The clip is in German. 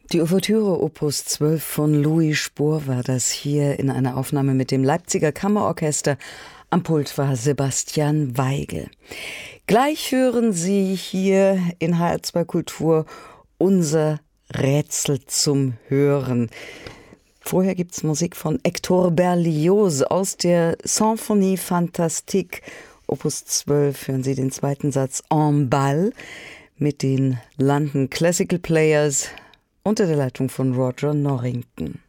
Die Ouvertüre Opus 12 von Louis Spohr war das hier in einer Aufnahme mit dem Leipziger Kammerorchester. Am Pult war Sebastian Weigel. Gleich hören Sie hier in HR2 Kultur unser Rätsel zum Hören. Vorher gibt's Musik von Hector Berlioz aus der Symphonie Fantastique. Opus 12 hören Sie den zweiten Satz En Bal mit den London Classical Players unter der Leitung von Roger Norrington.